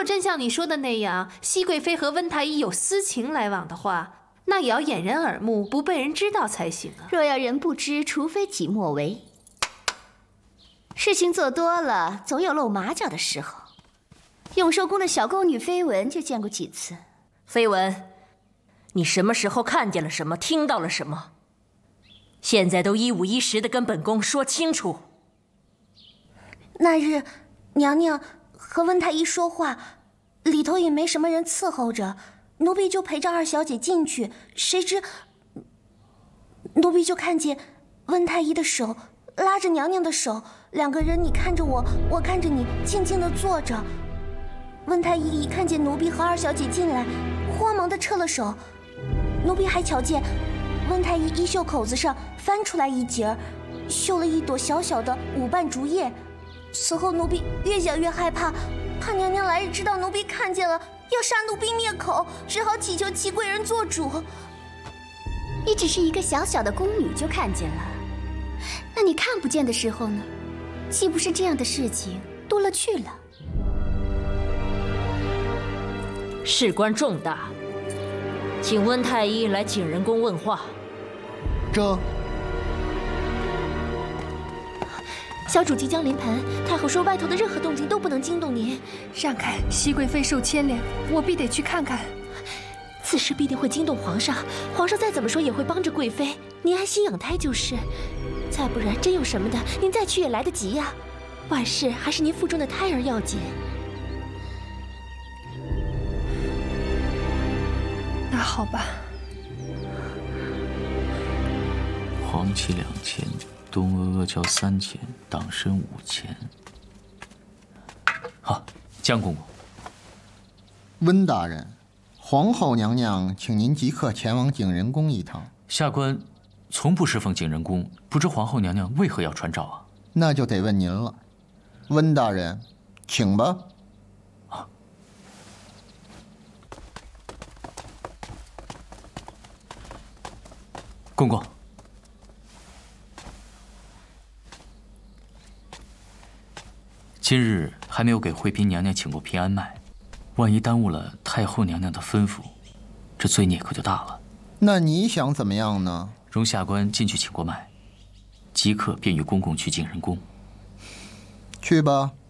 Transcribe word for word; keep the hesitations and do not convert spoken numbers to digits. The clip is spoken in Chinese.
真像你说的那样，熹贵妃和温太医有私情来往的话，那也要掩人耳目，不被人知道才行啊。 若要人不知，除非己莫为。事情做多了，总有露马脚的时候。永寿宫的小宫女绯闻就见过几次。 绯闻，你什么时候看见了什么，听到了什么？现在都一五一十的跟本宫说清楚。 那日，娘娘和温太医说话，里头也没什么人伺候着，奴婢就陪着二小姐进去，谁知奴婢就看见温太医的手拉着娘娘的手，两个人你看着我，我看着你，静静地坐着。温太医一看见奴婢和二小姐进来，慌忙地撤了手。奴婢还瞧见温太医衣袖口子上翻出来一截，绣了一朵小小的五瓣竹叶。此后奴婢越想越害怕，怕娘娘来日知道奴婢看见了，要杀奴婢灭口，只好祈求祺贵人做主。 你只是一个小小的宫女就看见了，那你看不见的时候呢？岂不是这样的事情多了去了？ 事关重大，请温太医来景仁宫问话。 这小主即将临盆，太后说外头的任何动静都不能惊动您。 让开，熹贵妃受牵连，我必得去看看。 此事必定会惊动皇上，皇上再怎么说也会帮着贵妃，您安心养胎就是。再不然真有什么的，您再去也来得及呀。万事还是您腹中的胎儿要紧。 那好吧。 黄旗两千，东阿阿胶三千，党参五千。好，江公公。 温大人，皇后娘娘请您即刻前往景仁宫一趟。 下官从不侍奉景仁宫，不知皇后娘娘为何要传召啊？ 那就得问您了。温大人，请吧。 啊。公公。今日还没有给惠嫔娘娘请过平安脉，万一耽误了太后娘娘的吩咐，这罪孽可就大了。 那你想怎么样呢？ 容下官进去请过脉，即刻便与公公去景仁宫。 去吧。